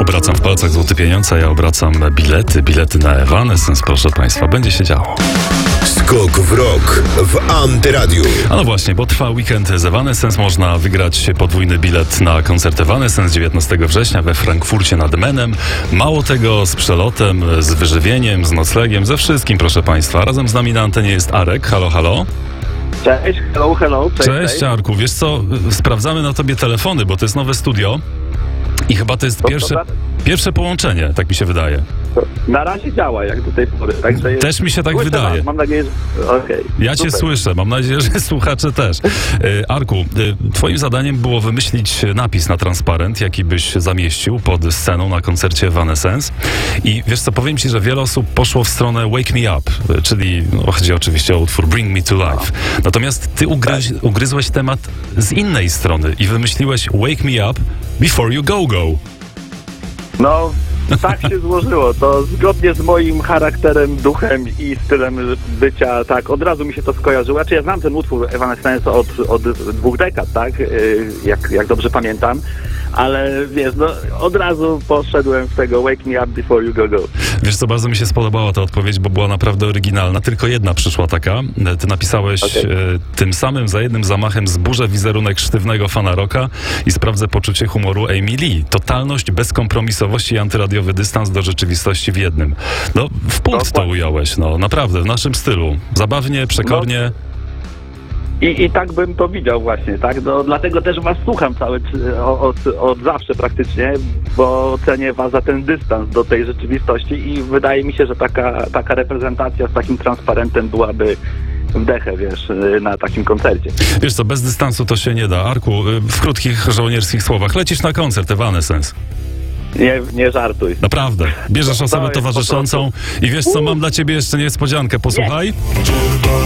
Obracam w palcach złoty pieniądz, a ja obracam bilety na Evanescence, proszę Państwa. Będzie się działo. Skok w rok w Antyradiu. A no właśnie, bo trwa weekend z Evanescence. Można wygrać podwójny bilet na koncert Evanescence 19 września we Frankfurcie nad Menem. Mało tego, z przelotem, z wyżywieniem, z noclegiem, ze wszystkim, proszę Państwa. Razem z nami na antenie jest Arek. Halo, halo. Cześć, hello. Cześć, Arku. Wiesz co, sprawdzamy na tobie telefony, bo to jest nowe studio i chyba to jest pierwsze połączenie, tak mi się wydaje. Na razie działa, jak do tej pory. Także Też mi się tak wydaje. Mam nadzieję, że... Okej. Ja cię słyszę, mam nadzieję, że słuchacze też. Arku, twoim zadaniem było wymyślić napis na transparent, jaki byś zamieścił pod sceną na koncercie Evanescence. I wiesz co, powiem ci, że wiele osób poszło w stronę Wake Me Up, czyli chodzi oczywiście o utwór Bring Me to Life. Natomiast ty ugryzłeś temat z innej strony i wymyśliłeś Wake Me Up Before You Go. No, tak się złożyło. To zgodnie z moim charakterem, duchem i stylem bycia, tak, od razu mi się to skojarzyło. Znaczy, ja znam ten utwór Evanescence od 2 dekad, tak, jak dobrze pamiętam. Ale wiesz, no od razu poszedłem w tego Wake Me Up Before You Go. Wiesz co, bardzo mi się spodobała ta odpowiedź, bo była naprawdę oryginalna. Tylko jedna przyszła taka. Ty napisałeś tym samym za jednym zamachem zburzę wizerunek sztywnego fana rocka i sprawdzę poczucie humoru Amy Lee. Totalność, bezkompromisowość i antyradiowy dystans do rzeczywistości w jednym. No, w punkt to ująłeś, no naprawdę, w naszym stylu. Zabawnie, przekornie. I tak bym to widział właśnie, tak? No, dlatego też was słucham od zawsze praktycznie, bo cenię was za ten dystans do tej rzeczywistości i wydaje mi się, że taka reprezentacja z takim transparentem byłaby wdechę, wiesz, na takim koncercie. Wiesz co, bez dystansu to się nie da. Arku, w krótkich żołnierskich słowach, lecisz na koncert Evanescence. Nie żartuj. Naprawdę. Bierzesz osobę towarzyszącą i wiesz co, mam dla ciebie jeszcze niespodziankę. Posłuchaj.